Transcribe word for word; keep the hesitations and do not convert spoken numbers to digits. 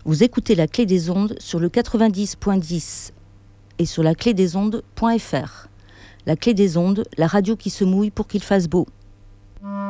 Vous écoutez la Clé des Ondes sur le quatre-vingt-dix point dix et sur la clé des ondes point f r. La Clé des Ondes, la radio qui se mouille pour qu'il fasse beau.